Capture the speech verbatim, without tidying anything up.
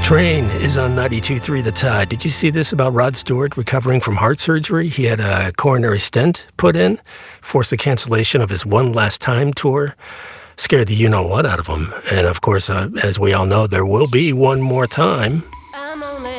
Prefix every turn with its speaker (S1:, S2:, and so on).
S1: Train is on ninety-two point three The Tide. Did you see this about Rod Stewart recovering from heart surgery? He had a coronary stent put in, forced the cancellation of his One Last Time tour. Scared the you-know-what out of him. And, of course, uh, as we all know, there will be one more time.